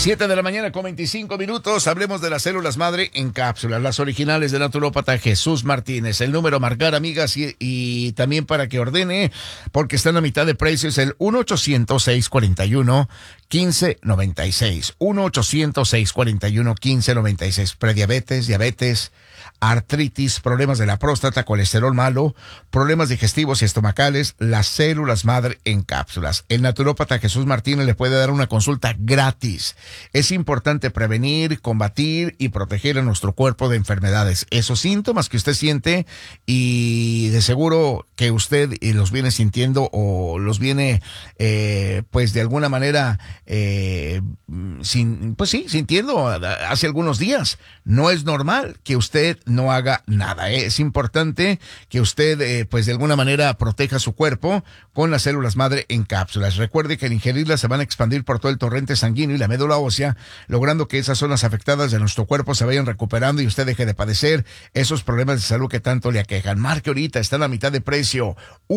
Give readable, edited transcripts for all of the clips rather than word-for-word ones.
7 de la mañana con 25 minutos. Hablemos de las células madre en cápsulas, las originales del naturópata Jesús Martínez. El número a marcar, amigas, y también para que ordene, porque están a mitad de precio, es el 1-800-641-1596. 1-800-641-1596. Prediabetes, diabetes, artritis, problemas de la próstata, colesterol malo, problemas digestivos y estomacales, las células madre en cápsulas. El naturópata Jesús Martínez le puede dar una consulta gratis. Es importante prevenir, combatir y proteger a nuestro cuerpo de enfermedades. Esos síntomas que usted siente, y de seguro que usted los viene sintiendo o los viene, pues de alguna manera, sintiendo hace algunos días. No es normal que usted no haga nada. Es importante que usted, pues de alguna manera, proteja su cuerpo con las células madre en cápsulas. Recuerde que al ingerirlas se van a expandir por todo el torrente sanguíneo y la médula ósea, logrando que esas zonas afectadas de nuestro cuerpo se vayan recuperando y usted deje de padecer esos problemas de salud que tanto le aquejan. Marque ahorita, está a la mitad de precio.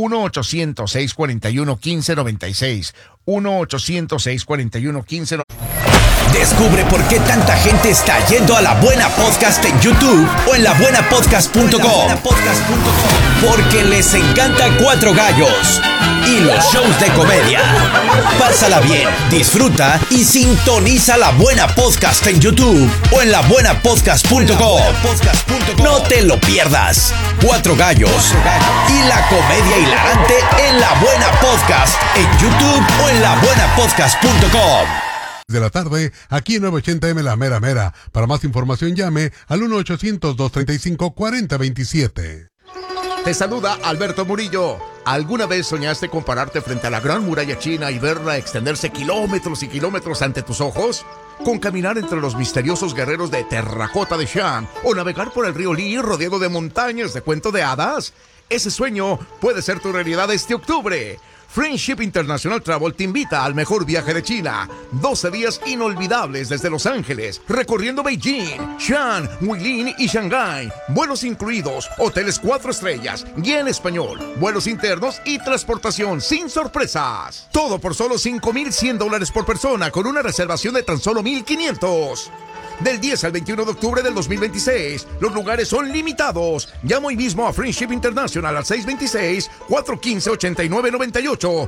1-800-641-1596. 1-800-641-1596. Descubre por qué tanta gente está yendo a La Buena Podcast en YouTube o en labuenapodcast.com. Porque les encanta Cuatro Gallos y los shows de comedia. Pásala bien, disfruta y sintoniza La Buena Podcast en YouTube o en labuenapodcast.com. No te lo pierdas. Cuatro Gallos y la comedia hilarante en La Buena Podcast en YouTube o en labuenapodcast.com. De la tarde, aquí en 980M La Mera Mera. Para más información llame al 1-800-235-4027. Te saluda Alberto Murillo. ¿Alguna vez soñaste con pararte frente a la Gran Muralla China y verla extenderse kilómetros y kilómetros ante tus ojos? ¿Con caminar entre los misteriosos guerreros de terracota de Shan o navegar por el río Li rodeado de montañas de cuento de hadas? Ese sueño puede ser tu realidad este octubre. Friendship International Travel te invita al mejor viaje de China. 12 días inolvidables desde Los Ángeles, recorriendo Beijing, Xi'an, Huilin y Shanghái. Vuelos incluidos, hoteles 4 estrellas, guía en español, vuelos internos y transportación sin sorpresas. Todo por solo $5,100 por persona, con una reservación de tan solo $1,500. Del 10 al 21 de octubre del 2026. Los lugares son limitados. Llama hoy mismo a Friendship International al 626-415-8998.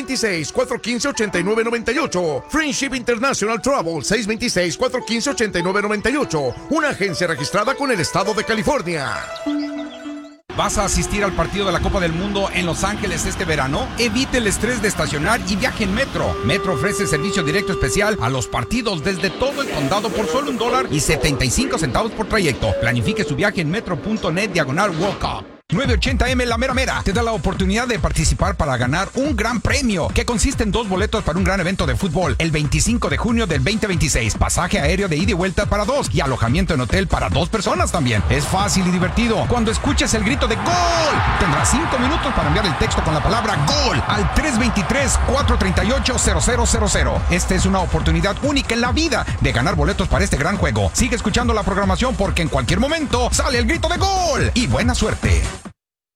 626-415-8998. Friendship International Travel, 626-415-8998. Una agencia registrada con el estado de California. ¿Vas a asistir al partido de la Copa del Mundo en Los Ángeles este verano? Evite el estrés de estacionar y viaje en Metro. Metro ofrece servicio directo especial a los partidos desde todo el condado por solo $1.75 por trayecto. Planifique su viaje en metro.net/walk-up. 980M La Mera Mera te da la oportunidad de participar para ganar un gran premio que consiste en 2 boletos para un gran evento de fútbol el 25 de junio del 2026, pasaje aéreo de ida y vuelta para 2 y alojamiento en hotel para 2 personas también. Es fácil y divertido. Cuando escuches el grito de ¡Gol! Tendrás 5 minutos para enviar el texto con la palabra ¡Gol! al 323-438-0000. Esta es una oportunidad única en la vida de ganar boletos para este gran juego. Sigue escuchando la programación porque en cualquier momento sale el grito de ¡Gol! Y buena suerte.